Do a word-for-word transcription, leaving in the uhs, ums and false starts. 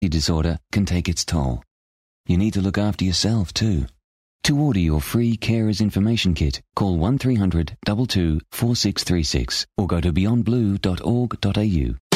disorder can take its toll. You need to look after yourself too. To order your free Carers Information Kit, call one three hundred two two four six three six or go to beyond blue dot org dot a u.